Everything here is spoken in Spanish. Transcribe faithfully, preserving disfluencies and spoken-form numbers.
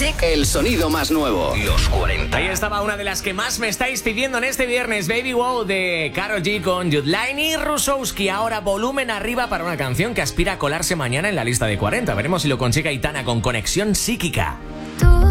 Hit, el sonido más nuevo. Los cuarenta. Ahí estaba una de las que más me estáis pidiendo en este viernes, Baby Wow de Karol G con Judline y Rusowski. Ahora volumen arriba para una canción que aspira a colarse mañana en la lista de cuarenta. Veremos si lo consigue Aitana con Conexión Psíquica. Tú